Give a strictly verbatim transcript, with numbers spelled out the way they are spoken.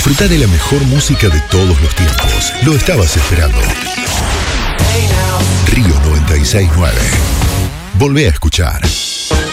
Disfruta de la mejor música de todos los tiempos. Lo estabas esperando. Río noventa y seis punto nueve. Volvé a escuchar.